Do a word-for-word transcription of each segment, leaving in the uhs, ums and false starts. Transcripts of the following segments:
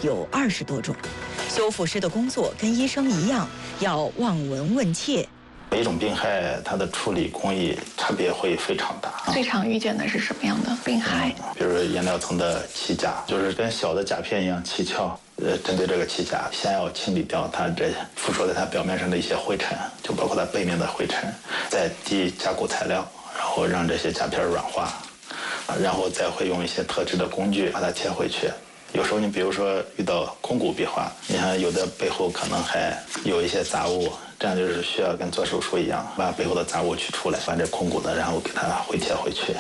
有二十多种。修复师的工作跟医生一样，要望闻问切。 每一种病害，它的处理工艺差别会非常大。 最常遇见的是什么样的病害？ 嗯、比如说颜料层的起甲，就是跟小的甲片一样起翘。呃，针对这个起甲，先要清理掉它这附着在它表面上的一些灰尘，就包括它背面的灰尘，再滴加固材料，然后让这些甲片软化，然后再会用一些特制的工具把它贴回去。有时候你比如说遇到空骨壁画，你看有的背后可能还有一些杂物，这样就是需要跟做手术一样，把背后的杂物取出来，把这空骨的然后给它回贴回去。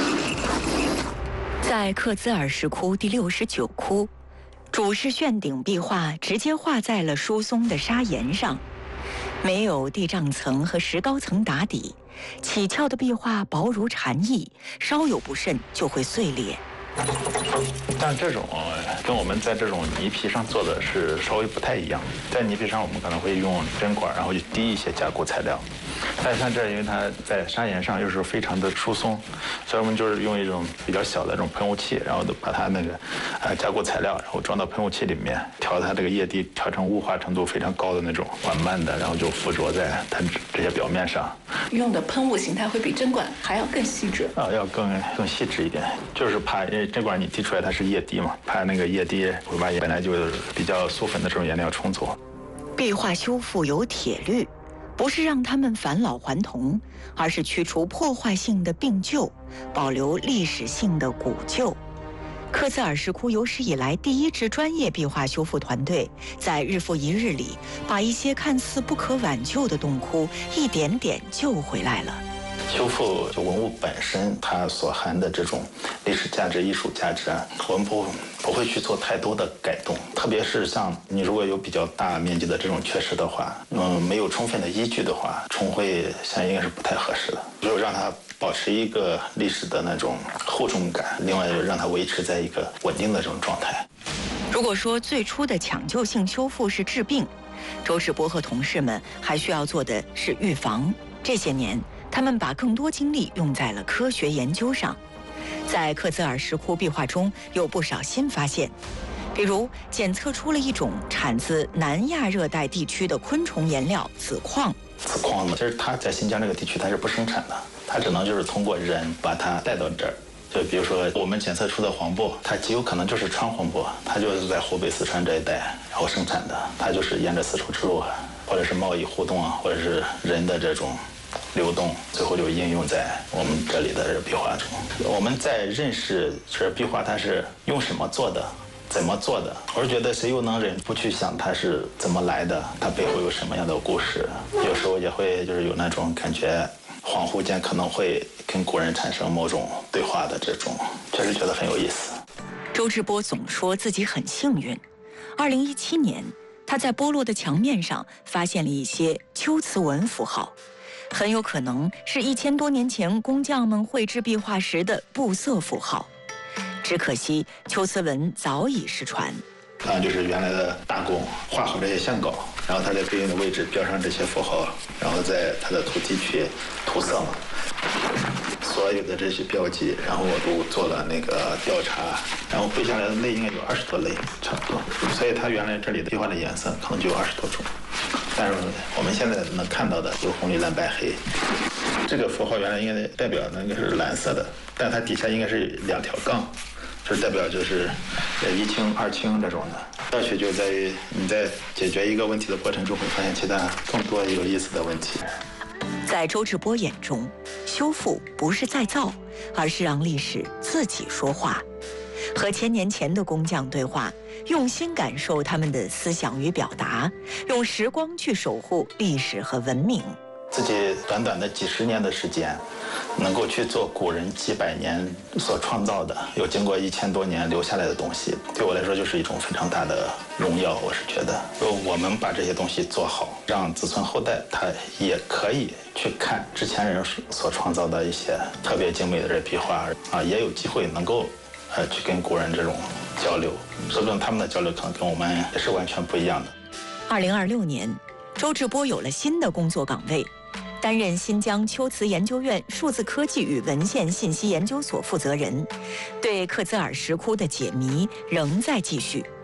在克孜尔石窟第六十九窟，主视炫顶壁画直接画在了疏松的砂岩上，没有地障层和石膏层打底，起翘的壁画薄如蝉翼，稍有不慎就会碎裂。 但这种跟我们在这种泥皮上做的是稍微不太一样，在泥皮上我们可能会用针管，然后去滴一些加固材料，但是像这因为它在砂岩上又是非常的疏松，所以我们就是用一种比较小的这种喷雾器，然后把它那个呃加固材料，然后装到喷雾器里面，调它这个液滴调成雾化程度非常高的那种，缓慢的，然后就附着在它这些表面上。 用的喷雾形态会比针管还要更细致啊，要更更细致一点，就是怕因为针管你滴出来它是液滴嘛，怕那个液滴会把本来就是比较酥粉的这种颜料冲走。 壁画修复有铁律，不是让他们返老还童，而是去除破坏性的病旧，保留历史性的古旧。克孜尔石窟有史以来第一支专业壁画修复团队，在日复一日里，把一些看似不可挽救的洞窟一点点救回来了。 修复就文物本身它所含的这种历史价值、艺术价值啊，我们不不会去做太多的改动，特别是像你如果有比较大面积的这种缺失的话，嗯，没有充分的依据的话，重绘现在应该是不太合适的，就是让它保持一个历史的那种厚重感，另外让它维持在一个稳定的这种状态。 如果说最初的抢救性修复是治病，周世波和同事们还需要做的是预防。这些年，他们把更多精力用在了科学研究上。在克孜尔石窟壁画中有不少新发现，比如检测出了一种产自南亚热带地区的昆虫颜料紫矿。 紫矿呢，其实它在新疆这个地区它是不生产的，它只能就是通过人把它带到这儿。就比如说我们检测出的黄布，它极有可能就是川黄布，它就是在湖北、四川这一带然后生产的，它就是沿着丝绸之路啊，或者是贸易互动啊，或者是人的这种流动，最后就应用在我们这里的这壁画中。我们在认识这壁画它是用什么做的，怎么做的，我是觉得谁又能忍不去想它是怎么来的，它背后有什么样的故事。有时候也会就是有那种感觉，恍惚间可能会跟古人产生某种对话的这种，确实觉得很有意思。 周志波总说自己很幸运。二零一七年，他在剥落的墙面上发现了一些秋瓷纹符号，很有可能是一千多年前工匠们绘制壁画时的布色符号。只可惜秋瓷纹早已失传。 啊，就是原来的大工画好这些线稿，然后他在对应的位置标上这些符号，然后在他的土地去涂色嘛。所有的这些标记，然后我都做了那个调查，然后绘下来的类应该有二十多类，差不多。所以它原来这里的壁画的颜色可能就有二十多种，但是我们现在能看到的有红、绿、蓝、白、黑。这个符号原来应该代表那个是蓝色的，但它底下应该是两条杠，就是代表就是一清二清这种的。乐趣就在于你在解决一个问题的过程中，会发现其他更多有意思的问题。 在周志波眼中，修复不是再造，而是让历史自己说话，和千年前的工匠对话，用心感受他们的思想与表达，用时光去守护历史和文明。 自己短短的几十年的时间，能够去做古人几百年所创造的，又经过一千多年留下来的东西，对我来说就是一种非常大的荣耀。我是觉得，我们把这些东西做好，让子孙后代他也可以去看之前人所创造的一些特别精美的这壁画啊，也有机会能够呃去跟古人这种交流，说不定他们的交流可能跟我们也是完全不一样的。 二零二六年，周志波有了新的工作岗位。担任新疆秋瓷研究院数字科技与文献信息研究所负责人，对克孜尔石窟的解谜仍在继续。